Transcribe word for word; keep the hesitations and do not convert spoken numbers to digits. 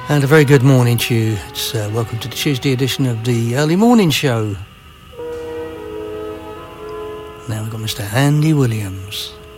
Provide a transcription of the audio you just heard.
And a very good morning to you. It's uh, welcome to the Tuesday edition of the Early Morning Show. Now we've got Mister Andy Williams.